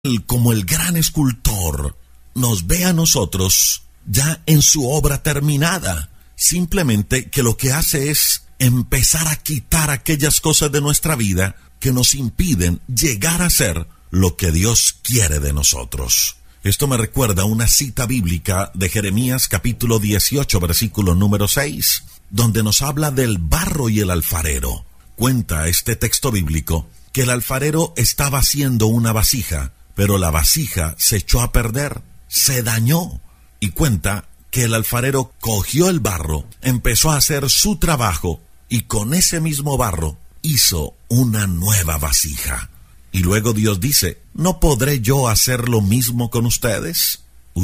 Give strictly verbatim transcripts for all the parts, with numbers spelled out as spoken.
Él, como el gran escultor, nos ve a nosotros ya en su obra terminada. Simplemente que lo que hace es empezar a quitar aquellas cosas de nuestra vida que nos impiden llegar a ser lo que Dios quiere de nosotros. Esto me recuerda una cita bíblica de Jeremías capítulo dieciocho, versículo número seis, donde nos habla del barro y el alfarero. Cuenta este texto bíblico que el alfarero estaba haciendo una vasija, pero la vasija se echó a perder, se dañó, y cuenta que el alfarero cogió el barro, empezó a hacer su trabajo, y con ese mismo barro hizo una nueva vasija. Y luego Dios dice, ¿no podré yo hacer lo mismo con ustedes?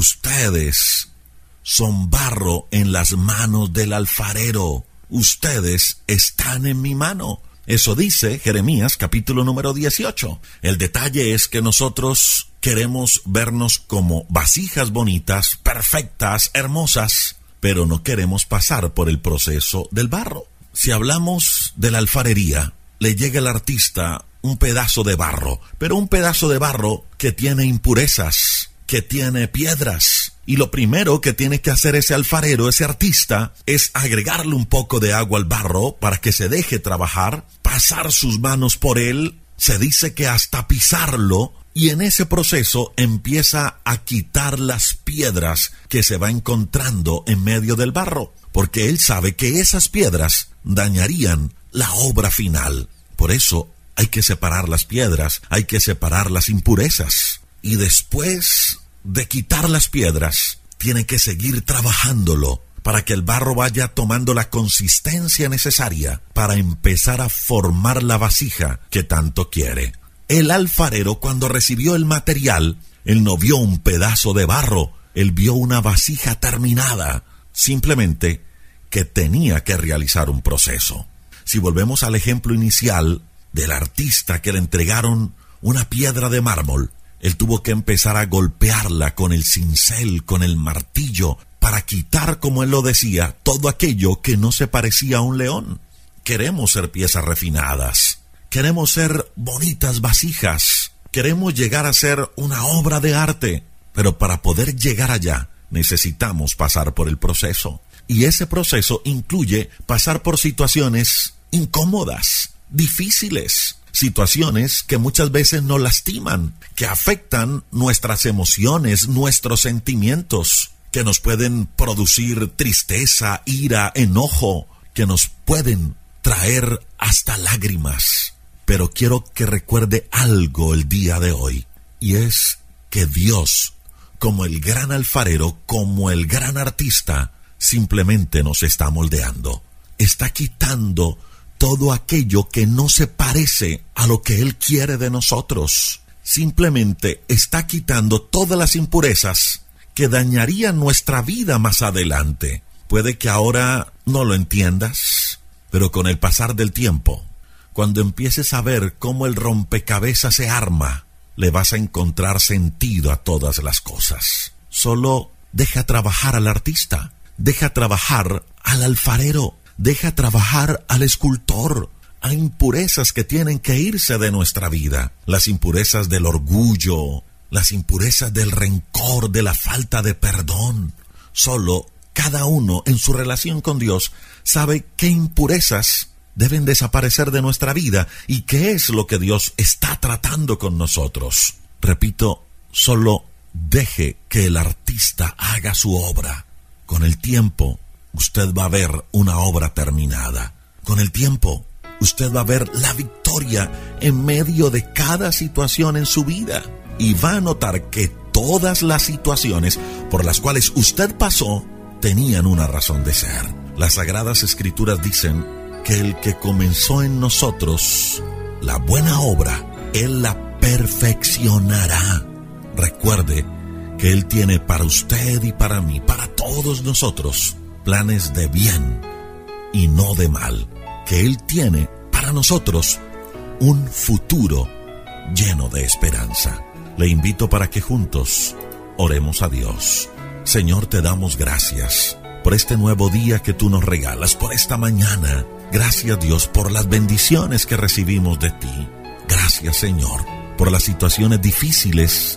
Ustedes son barro en las manos del alfarero. Ustedes están en mi mano. Eso dice Jeremías capítulo número dieciocho. El detalle es que nosotros queremos vernos como vasijas bonitas, perfectas, hermosas, pero no queremos pasar por el proceso del barro. Si hablamos de la alfarería, le llega al artista un pedazo de barro, pero un pedazo de barro que tiene impurezas, que tiene piedras. Y lo primero que tiene que hacer ese alfarero, ese artista, es agregarle un poco de agua al barro para que se deje trabajar, pasar sus manos por él, se dice que hasta pisarlo, y en ese proceso empieza a quitar las piedras que se va encontrando en medio del barro, porque él sabe que esas piedras dañarían la obra final. Por eso hay que separar las piedras, hay que separar las impurezas, y después de quitar las piedras, tiene que seguir trabajándolo para que el barro vaya tomando la consistencia necesaria para empezar a formar la vasija que tanto quiere. El alfarero, cuando recibió el material, él no vio un pedazo de barro, él vio una vasija terminada, simplemente que tenía que realizar un proceso. Si volvemos al ejemplo inicial del artista que le entregaron una piedra de mármol, él tuvo que empezar a golpearla con el cincel, con el martillo, para quitar, como él lo decía, todo aquello que no se parecía a un león. Queremos ser piezas refinadas, queremos ser bonitas vasijas, queremos llegar a ser una obra de arte, pero para poder llegar allá necesitamos pasar por el proceso. Y ese proceso incluye pasar por situaciones incómodas, difíciles, situaciones que muchas veces nos lastiman, que afectan nuestras emociones, nuestros sentimientos, que nos pueden producir tristeza, ira, enojo, que nos pueden traer hasta lágrimas. Pero quiero que recuerde algo el día de hoy, y es que Dios, como el gran alfarero, como el gran artista, simplemente nos está moldeando, está quitando todo aquello que no se parece a lo que Él quiere de nosotros. Simplemente está quitando todas las impurezas que dañarían nuestra vida más adelante. Puede que ahora no lo entiendas, pero con el pasar del tiempo, cuando empieces a ver cómo el rompecabezas se arma, le vas a encontrar sentido a todas las cosas. Solo deja trabajar al artista, deja trabajar al alfarero, deja trabajar al escultor. Hay impurezas que tienen que irse de nuestra vida. Las impurezas del orgullo, las impurezas del rencor, de la falta de perdón. Solo cada uno en su relación con Dios sabe qué impurezas deben desaparecer de nuestra vida y qué es lo que Dios está tratando con nosotros. Repito, solo deje que el artista haga su obra. Con el tiempo, usted va a ver una obra terminada. Con el tiempo, usted va a ver la victoria en medio de cada situación en su vida. Y va a notar que todas las situaciones por las cuales usted pasó tenían una razón de ser. Las Sagradas Escrituras dicen que el que comenzó en nosotros la buena obra, Él la perfeccionará. Recuerde que Él tiene para usted y para mí, para todos nosotros, planes de bien y no de mal, que Él tiene para nosotros un futuro lleno de esperanza. Le invito para que juntos oremos a Dios. Señor, te damos gracias por este nuevo día que tú nos regalas, por esta mañana. Gracias, Dios, por las bendiciones que recibimos de ti. Gracias, Señor, por las situaciones difíciles